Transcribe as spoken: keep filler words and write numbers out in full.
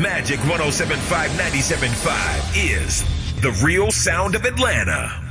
Magic one oh seven point five, ninety-seven point five is the real sound of Atlanta.